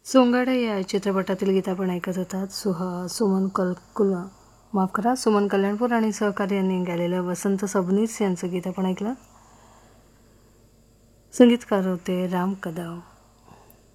सोंगाडा या चित्रपटातील गीत आपण ऐकत होतात. सुमन कल्याणपूर आणि सहकारी यांनी गायलेलं वसंत सबनीस यांचं गीत आपण ऐकलं. संगीतकार होते राम कदम.